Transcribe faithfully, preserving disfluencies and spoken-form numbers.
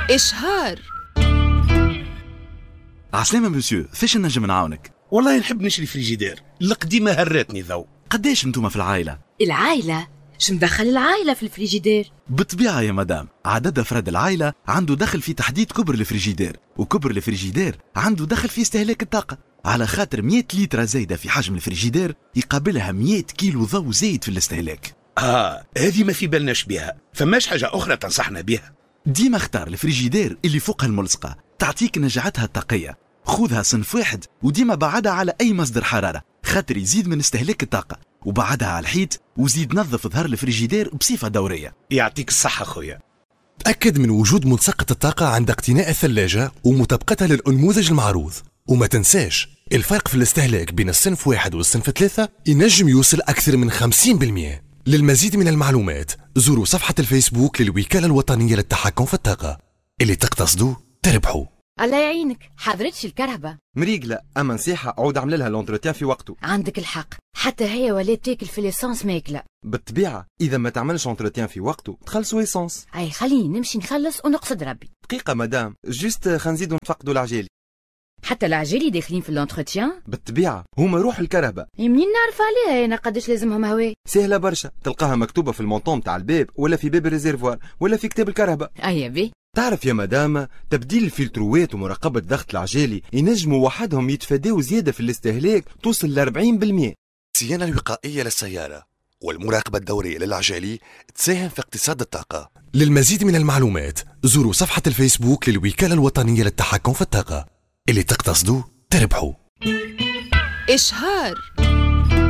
إشهار. عسلامة مسيو، فاش نجم نعاونك؟ والله نحب نشري فريجيدير، القديمة هرتني ذو. قداش انتوما في العائلة؟ العائلة؟ شو مدخل العائلة في الفريجيدير؟ بالطبيعة يا مدام، عدد أفراد العائلة عنده دخل في تحديد كبر الفريجيدير، وكبر الفريجيدير عنده دخل في استهلاك الطاقة. على خاطر مئة لتر زايدة في حجم الفريجيدير يقابلها مئة كيلو ضوء زايد في الاستهلاك. آه هذه ما في بالناش بها، فماش حاجة أخرى تنصحنا بها؟ ديما اختار الفريجيدير اللي فوقها الملصقة، تعطيك نجعتها الطاقية. خذها صنف واحد وديما بعدها على أي مصدر حرارة، خاطر يزيد من استهلاك الطاقة، وبعدها على الحيط، وزيد نظف ظهر الفريجيدير بصفة دورية. يعطيك الصحة خويا. تأكد من وجود ملصقة الطاقة عند اقتناء الثلاجة ومطابقتها للأنموذج المعروض. وما تنساش الفرق في الاستهلاك بين الصنف واحد والصنف ثلاثة ينجم يوصل أكثر من خمسين بالمئة. للمزيد من المعلومات زوروا صفحة الفيسبوك للوكالة الوطنية للتحكم في الطاقة. اللي تقتصدوا تربحوا. الله يعينك، حضرتش الكرهبة مريقلة، أما نصيحة عود عمل لها لونتروتيان في وقته. عندك الحق، حتى هي ولات تاكل في ليسانس ماكلة. بالطبيعة إذا ما تعملش لونتروتيان في وقته تخلصوا ايسانس. أي خليني نمشي نخلص ونقصد ربي. دقيقة مدام، جوست خنزيدو نتفقدوا العجالي. حتى العجالي داخلين في اللونتروتيان؟ بالطبيعة هما روح الكرهبة. منين نعرف عليها أنا قداش لازمهم هواء؟ سهلة برشا، تلقاها مكتوبة في المونطون تاع الباب ولا في باب الريزيرفوار ولا في كتاب الكرهبة. أيا بي. تعرف يا مدام تبديل الفلتروات ومراقبة ضغط العجالي ينجموا وحدهم يتفاداو زيادة في الاستهلاك توصل ل أربعين بالمئة. الصيانة الوقائية للسيارة والمراقبة الدورية للعجالي تساهم في اقتصاد الطاقة. للمزيد من المعلومات زوروا صفحة الفيسبوك للوكالة الوطنية للتحكم في الطاقة. اللي تقتصدوا تربحوا. إشهار.